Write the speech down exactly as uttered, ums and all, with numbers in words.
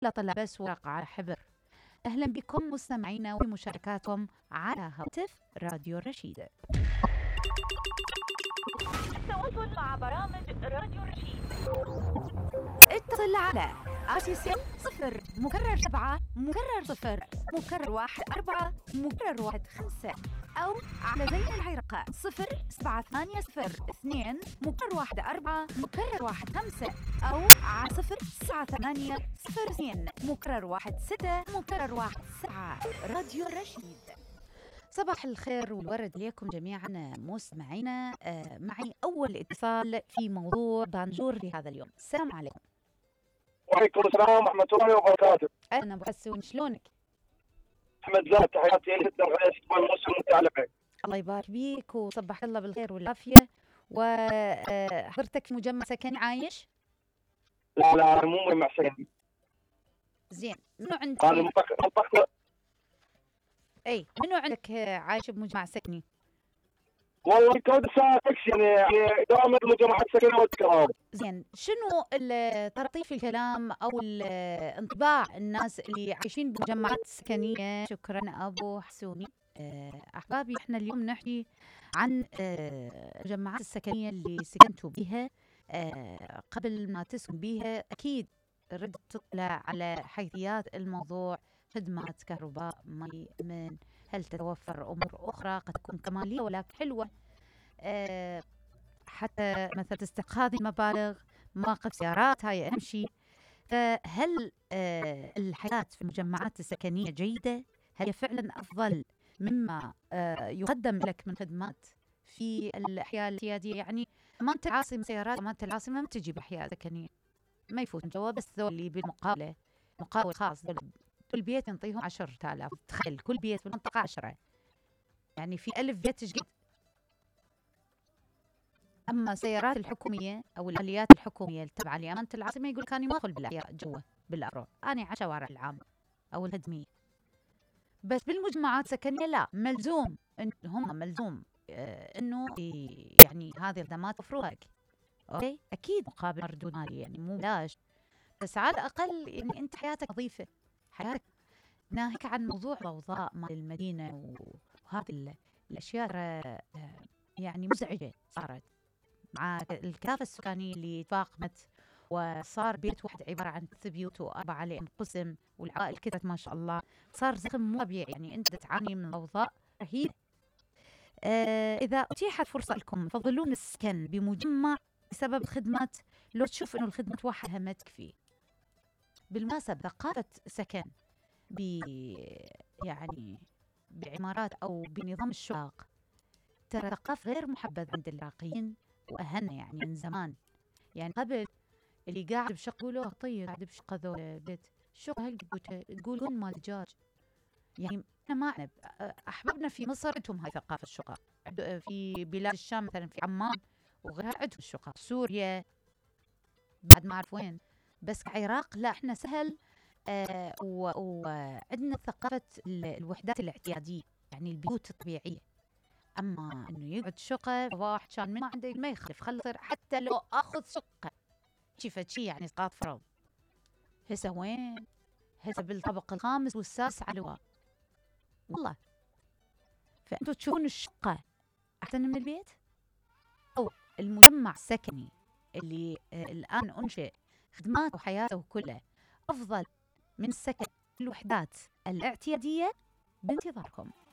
لا طلع بس ورق على حبر. أهلا بكم مستمعينا ومشاركاتكم على هاتف راديو رشيد. التواصل مع برامج راديو رشيد. اتصل على آسيسين صفر مكرر سبعة مكرر صفر مكرر واحد أربعة مكرر واحد خمسة، أو على زين العراق صفر سبعة ثمانية صفر اثنين مكرر واحد أربعة مكرر واحد خمسة، أو على صفر تسعة ثمانية صفر اثنين مكرر واحد ستة مكرر واحد سبعة. راديو رشيد. صباح الخير والورد ليكم جميعا مستمعينا. آه معي أول اتصال في موضوع بانجور لهذا اليوم. السلام عليكم. وعليكم السلام ورحمة الله وبركاته. أهلا أبو حسون، شلونك؟ أحمد زاد، تحياتي لك على استقبال الموسم المتعلق. الله يبارك بيك وصبح الله بالخير والعافية. وحضرتك في مجمع سكني عايش؟ لا لا مو مجمع سكني. زين، منو عندك؟ هذا منطقة منطقة أي منو عندك عايش بمجمع سكني؟ والله كود ساكس يعني يعني دائما مجمعات سكنية والكرام. زين، شنو طرطيف الكلام أو انطباع الناس اللي عايشين بمجمعات سكنية؟ شكرا أبو حسوني. أحبابي، إحنا اليوم نحكي عن المجمعات السكنية اللي سكنتوا بها قبل ما تسكن بها. أكيد ردت تطلع على حيثيات الموضوع، خدمات كهرباء، مي، من هل تتوفر أمور أخرى قد تكون كمالية ولكن حلوة، أه حتى مثلا تستحق هذه المبالغ، مواقف سيارات، هاي أهم شيء. فهل أه الحياة في المجمعات السكنية جيدة؟ هل هي فعلا أفضل مما أه يقدم لك من خدمات في الأحياء الاعتيادية؟ يعني أمانة العاصمة سيارات، أمانة العاصمة ما تجي بأحياء سكنية، ما يفوت جواب. بس ذول اللي بالمقاولة مقاول خاص، ذول كل بيت ينطيهم عشرة آلاف. تخيل كل بيت بالمنطقة عشرة، يعني في ألف بيت تشقد. أما السيارات الحكومية أو الآليات الحكومية التابعة لأمانة العاصمة يقول كاني ما أدخل بالأحياء جوا بالأفرع، أنا على شوارع العام أو الهدمية. بس بالمجمعات السكنية لا، ملزوم إن هم ملزوم آه إنه يعني هذه الخدمات توفروها لك. أوكي، أكيد مقابل مردود مالي، يعني مو بلاش، بس على الأقل يعني أنت حياتك نظيفة، حياتك ناهيك عن موضوع ضوضاء مال المدينة وهذه الأشياء يعني مزعجة صارت مع الكثافة السكانية اللي تفاقمت، وصار بيت واحد عبارة عن ثلاث بيوت وأربعة عليهم قسم، والعائل كثرت ما شاء الله، صار زخم مو طبيعي، يعني أنت تعاني من ضوضاء رهيبة. آه إذا أتيحت فرصة لكم تفضلون السكن بمجمع بسبب خدمات، لو تشوف إنه الخدمة واحد ما تكفي. بالمناسبة ثقافة سكن ب يعني بعمارات أو بنظام الشقق ترى ثقافة غير محبذة عند العراقيين وأهلنا، يعني من زمان. يعني قبل اللي قاعد بشقة يقولوا طيب قاعد بشقة ذول بيت شقة هالقد تقولون مال دجاج. يعني احنا ما احنا احبابنا في مصر عندهم هاي ثقافة الشقق، في بلاد الشام مثلا في عمان وغيرها عندهم الشقق، سوريا بعد ما اعرف وين، بس العراق لا، احنا سهل. آه وعندنا ثقافة الوحدات الاعتيادية، يعني البيوت الطبيعية. أما إنه يقعد شقة واحد كان ما عنده ما يخلف خلص، حتى لو أخذ شقة شفت شي يعني إسقاط فرض. هسه وين؟ هسه بالطبق الخامس والسادس على والله. فأنتوا تشوفون الشقة أحسن من البيت أو المجمع السكني اللي آه الآن أنشئ خدماته وحياته كلها أفضل من السكن الوحدات الاعتيادية؟ بانتظاركم.